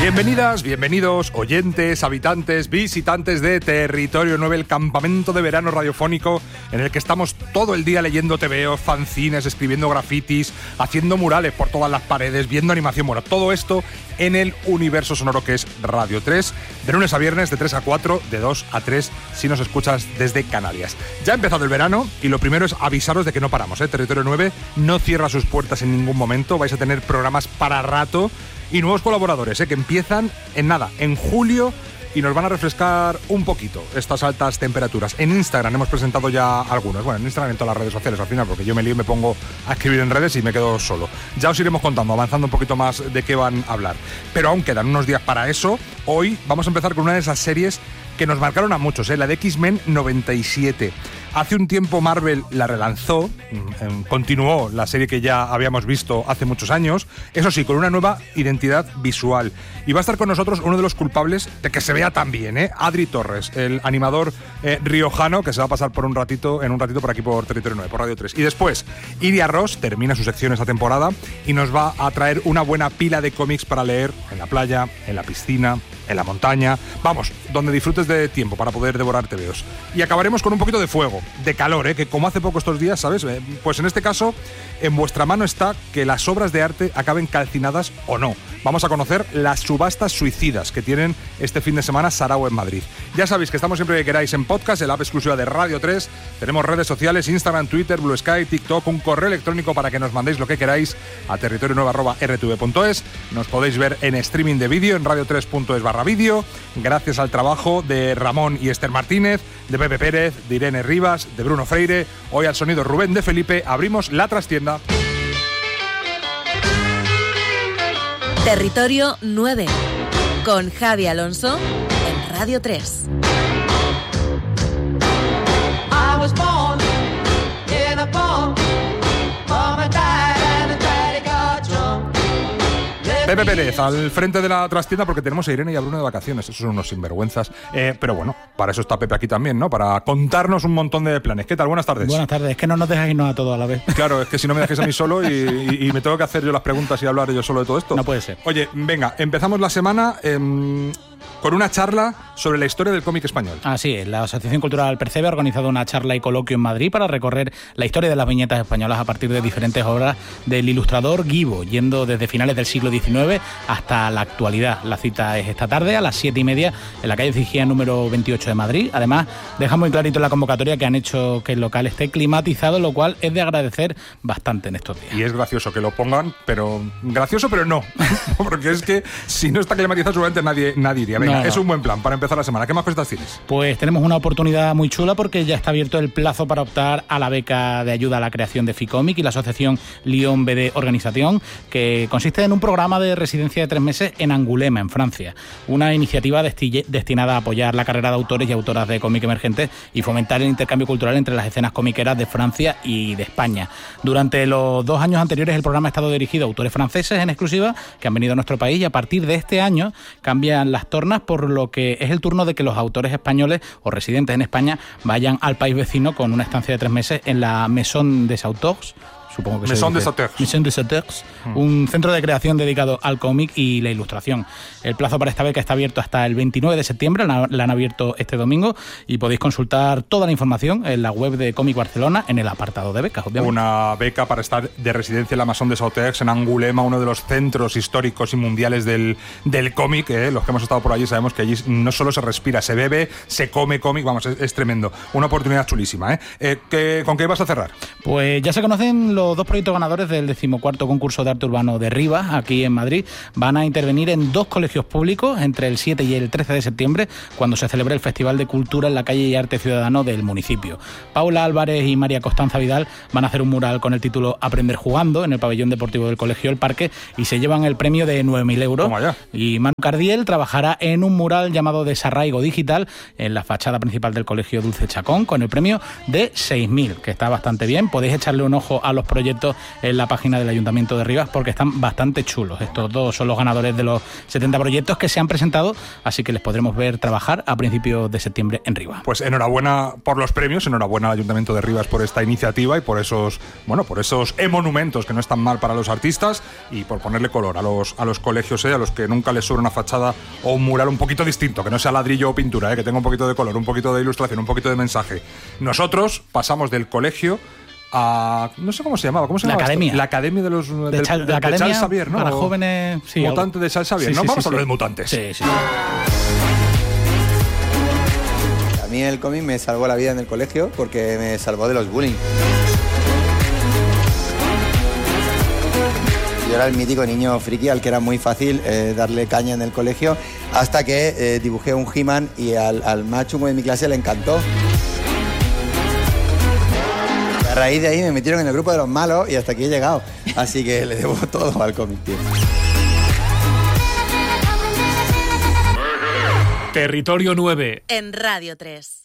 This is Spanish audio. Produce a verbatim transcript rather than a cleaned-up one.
Bienvenidas, bienvenidos, oyentes, habitantes, visitantes de Territorio nueve, el campamento de verano radiofónico en el que estamos todo el día leyendo tebeos, fanzines, escribiendo grafitis, haciendo murales por todas las paredes, viendo animación. Bueno, todo esto en el universo sonoro que es Radio tres, de lunes a viernes, de tres a cuatro, de dos a tres, si nos escuchas desde Canarias. Ya ha empezado el verano y lo primero es avisaros de que no paramos, ¿eh? Territorio nueve no cierra sus puertas en ningún momento, vais a tener programas para rato y nuevos colaboradores, ¿eh? que empiezan en nada, en julio, y nos van a refrescar un poquito estas altas temperaturas. En Instagram hemos presentado ya algunos, bueno, en Instagram, en todas las redes sociales al final, porque yo me lío y me pongo a escribir en redes y me quedo solo. Ya os iremos contando, avanzando un poquito más de qué van a hablar. Pero aún quedan unos días para eso. Hoy vamos a empezar con una de esas series que nos marcaron a muchos, ¿eh? La de X-Men noventa y siete. Hace un tiempo Marvel la relanzó, continuó la serie que ya habíamos visto hace muchos años, eso sí, con una nueva identidad visual. Y va a estar con nosotros uno de los culpables de que se vea tan bien, ¿eh? Adri Torres, el animador eh, riojano, que se va a pasar por un ratito, en un ratito por aquí por Territorio nueve, por Radio tres. Y después, Iria Ross termina su sección esta temporada y nos va a traer una buena pila de cómics para leer en la playa, en la piscina, en la montaña, vamos, donde disfrutes de tiempo para poder devorar tebeos. Y acabaremos con un poquito de fuego, de calor, ¿eh? que como hace poco estos días, ¿sabes? Eh, pues en este caso, en vuestra mano está que las obras de arte acaben calcinadas o no. Vamos a conocer las subastas suicidas que tienen este fin de semana Sarao en Madrid. Ya sabéis que estamos siempre que queráis en podcast, en la app exclusiva de Radio tres. Tenemos redes sociales, Instagram, Twitter, Blue Sky, TikTok, un correo electrónico para que nos mandéis lo que queráis a territorio nueve arroba r t v punto es. Nos podéis ver en streaming de vídeo en radio tres punto es barra vídeo. Gracias al trabajo de Ramón y Esther Martínez, de Pepe Pérez, de Irene Rivas, de Bruno Freire, hoy al sonido Rubén de Felipe, abrimos la trastienda. Territorio nueve, con Javi Alonso en Radio tres. I was born in a farm. Mom and dad and daddy got drunk. Pepe Pérez, al frente de la trastienda, porque tenemos a Irene y a Bruno de vacaciones. Esos son unos sinvergüenzas. Eh, pero bueno, para eso está Pepe aquí también, ¿no? Para contarnos un montón de planes. ¿Qué tal? Buenas tardes. Buenas tardes. Es que no nos dejáis irnos a todos a la vez. Claro, es que si no me dejáis a mí solo y, y, y me tengo que hacer yo las preguntas y hablar yo solo de todo esto. No puede ser. Oye, venga, empezamos la semana eh, con una charla sobre la historia del cómic español. Así es, la Asociación Cultural Percebe ha organizado una charla y coloquio en Madrid para recorrer la historia de las viñetas españolas a partir de diferentes obras del ilustrador Guibo, yendo desde finales del siglo diecinueve hasta la actualidad. La cita es esta tarde a las siete y media en la calle Cigía número veintiocho de Madrid. Además, deja muy clarito en la convocatoria que han hecho que el local esté climatizado, lo cual es de agradecer bastante en estos días. Y es gracioso que lo pongan, pero gracioso pero no, porque es que si no está climatizado seguramente nadie, nadie iría. Venga, no, no. Es un buen plan para empezar la semana. ¿Qué más cosas tienes? Pues tenemos una oportunidad muy chula porque ya está abierto el plazo para optar a la beca de ayuda a la creación de Ficomic y la asociación Lyon B D Organización, que consiste en un programa de residencia de tres meses en Angulema, en Francia. Una iniciativa desti- destinada a apoyar la carrera de autores y autoras de cómic emergentes y fomentar el intercambio cultural entre las escenas comiqueras de Francia y de España. Durante los dos años anteriores el programa ha estado dirigido a autores franceses en exclusiva que han venido a nuestro país y a partir de este año cambian las tornas, por lo que es el turno de que los autores españoles o residentes en España vayan al país vecino con una estancia de tres meses en la Maison des Auteurs. Supongo que Maison des Auteurs. Maison des Auteurs, mm. un centro de creación dedicado al cómic y la ilustración. El plazo para esta beca está abierto hasta el veintinueve de septiembre, la, la han abierto este domingo y podéis consultar toda la información en la web de Cómic Barcelona en el apartado de becas, obviamente. Una beca para estar de residencia en la Maison des Auteurs, en Angulema, uno de los centros históricos y mundiales del, del cómic. ¿eh? Los que hemos estado por allí sabemos que allí no solo se respira, se bebe, se come cómic, vamos, es, es tremendo. Una oportunidad chulísima. ¿eh? Eh, ¿qué, ¿Con qué vas a cerrar? Pues ya se conocen los Los dos proyectos ganadores del decimocuarto concurso de arte urbano de Rivas, aquí en Madrid. Van a intervenir en dos colegios públicos entre el siete y el trece de septiembre, cuando se celebre el Festival de Cultura en la calle y Arte Ciudadano del municipio. Paula Álvarez y María Costanza Vidal van a hacer un mural con el título Aprender jugando en el pabellón deportivo del colegio El Parque y se llevan el premio de nueve mil euros. Y Manu Cardiel trabajará en un mural llamado Desarraigo Digital en la fachada principal del colegio Dulce Chacón con el premio de seis mil, que está bastante bien. Podéis echarle un ojo a los proyectos en la página del Ayuntamiento de Rivas porque están bastante chulos. Estos dos son los ganadores de los setenta proyectos que se han presentado, así que les podremos ver trabajar a principios de septiembre en Rivas. Pues enhorabuena por los premios, enhorabuena al Ayuntamiento de Rivas por esta iniciativa y por esos, bueno, por esos e-monumentos que no están mal para los artistas y por ponerle color a los, a los colegios, eh, a los que nunca les sobra una fachada o un mural un poquito distinto, que no sea ladrillo o pintura, eh, que tenga un poquito de color, un poquito de ilustración, un poquito de mensaje. Nosotros pasamos del colegio a... no sé cómo se llamaba, ¿cómo se la llamaba academia. Esto? La academia de los... De, del, Chal, de, la academia de Charles Xavier, ¿no? Para jóvenes... Sí, Mutante de Charles Xavier, sí, ¿no? Sí, Vamos sí, a hablar sí. de mutantes. Sí, sí. A mí el cómic me salvó la vida en el colegio porque me salvó de los bullying. Yo era el mítico niño friki al que era muy fácil eh, darle caña en el colegio hasta que eh, dibujé un He-Man y al, al más chungo de mi clase le encantó. A raíz de ahí me metieron en el grupo de los malos y hasta aquí he llegado. Así que le debo todo al cómic, tío. Territorio nueve. En Radio tres.